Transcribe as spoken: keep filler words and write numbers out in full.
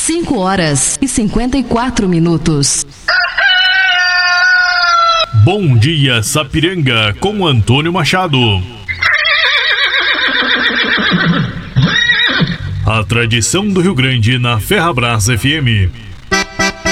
cinco horas e cinquenta e quatro minutos. Bom dia, Sapiranga, com Antônio Machado. A tradição do Rio Grande na Ferrabras F M.